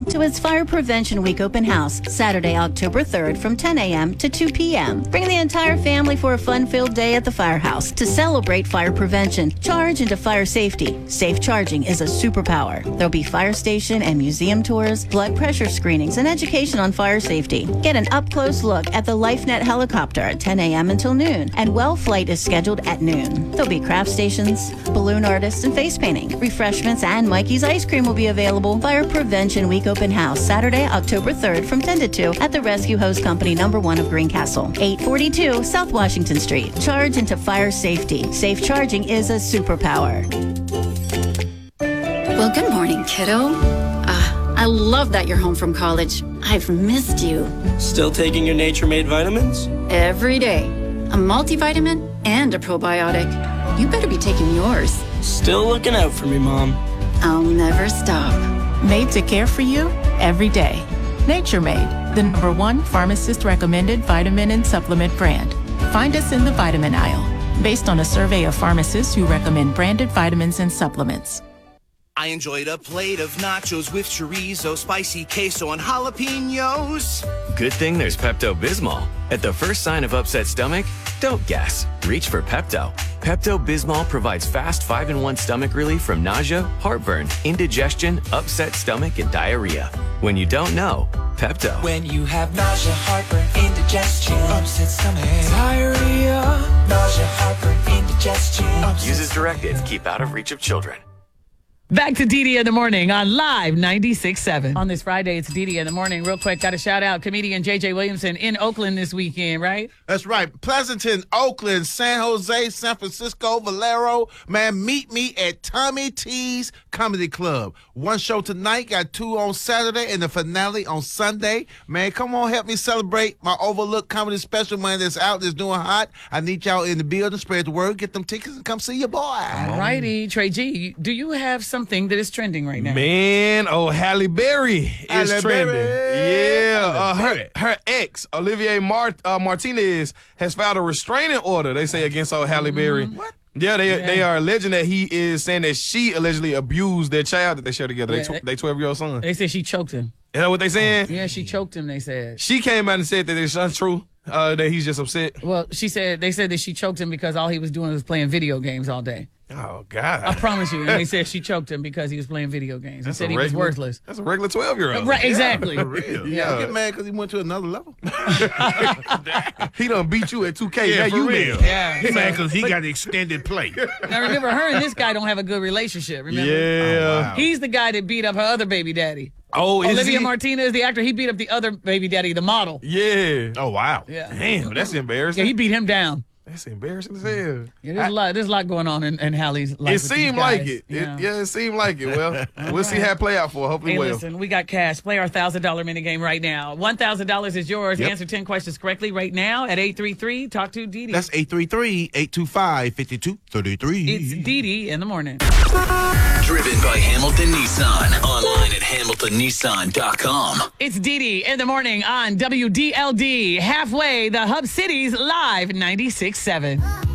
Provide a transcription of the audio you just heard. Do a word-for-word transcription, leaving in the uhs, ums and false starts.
to its Fire Prevention Week open house, Saturday, October third from ten a.m. to two p.m. Bring the entire family for a fun-filled day at the firehouse to celebrate fire prevention. Charge into fire safety. Safe charging is a superpower. There'll be fire station and museum tours, blood pressure screenings, and education on fire safety. Get an up-close look at the LifeNet helicopter at ten a.m. until noon, and well flight is scheduled at noon. There'll be craft stations, balloon artists, and face painting. Refreshments and Mikey's ice cream will be available. Fire Prevention Week open house, Saturday, October third from ten to two at the Rescue Hose Company, number one of Greencastle, eight forty-two South Washington Street. Charge into fire safety. Safe charging is a superpower. Well, good morning, kiddo. Uh, I love that you're home from college. I've missed you. Still taking your Nature Made vitamins? Every day. A multivitamin and a probiotic. You better be taking yours. Still looking out for me, Mom. I'll never stop. Made to care for you every day. Nature Made, the number one pharmacist-recommended vitamin and supplement brand. Find us in the vitamin aisle, based on a survey of pharmacists who recommend branded vitamins and supplements. I enjoyed a plate of nachos with chorizo, spicy queso, and jalapenos. Good thing there's Pepto-Bismol. At the first sign of upset stomach, don't guess. Reach for Pepto. Pepto-Bismol provides fast five in one stomach relief from nausea, heartburn, indigestion, upset stomach, and diarrhea. When you don't know, Pepto. When you have nausea, heartburn, indigestion, upset stomach, diarrhea, nausea, heartburn, indigestion. Use as directed. Keep out of reach of children. Back to D D in the morning on Live ninety-six point seven. On this Friday, it's D D in the morning. Real quick, got to shout out comedian J J Williamson in Oakland this weekend, right? That's right. Pleasanton, Oakland, San Jose, San Francisco, Valero. Man, meet me at Tommy T's Comedy Club. One show tonight, got two on Saturday, and the finale on Sunday. Man, come on, help me celebrate my overlooked comedy special, man, that's out, that's doing hot. I need y'all in the building. Spread the word. Get them tickets and come see your boy. All righty. Trey G, do you have some Something that is trending right now? Man, oh, Halle Berry is Halle trending. Berry. Yeah, uh, her Berry. her ex, Olivier Mart, uh, Martinez, has filed a restraining order, they say, against old Halle Berry. Mm-hmm. What? Yeah, they Yeah. they are alleging that he is saying that she allegedly abused their child that they share together, Yeah, they they- they twelve-year-old son. They said she choked him. Is that what they saying? Yeah, she choked him, they said. She came out and said that it's untrue, uh, that he's just upset. Well, she said, they said that she choked him because all he was doing was playing video games all day. Oh, God. I promise you. And they said she choked him because he was playing video games. They That's said a he was regular- worthless. That's a regular twelve-year-old. Right, exactly. For real. Yeah. Yeah. Get mad because he went to another level. He done beat you at two K. Yeah, now for you real. mad. Yeah. He mad because he got extended play. Now remember, her and this guy don't have a good relationship, remember? Yeah. Oh, wow. He's the guy that beat up her other baby daddy. Oh, is Olivia he? Martinez, the actor, he beat up the other baby daddy, the model. Yeah. Oh, wow. Yeah. Damn, that's embarrassing. Yeah, he beat him down. That's embarrassing as hell. Yeah, there's a lot. There's a lot going on in, in Hallie's life. It with seemed these like guys. it. Yeah. it. Yeah, it seemed like it. Well, we'll see how it play out for her. Hopefully Hey, well. listen, we got cash. Play our one thousand dollars mini game right now. one thousand dollars is yours. Yep. Answer ten questions correctly right now at eight three three. Talk to Dee Dee. That's eight three three, eight two five, five two three three. It's Dee Dee in the morning. Driven by Hamilton Nissan. Online at hamilton nissan dot com. It's Dee Dee in the morning on W D L D. Halfway, the Hub Cities Live ninety-six point seven.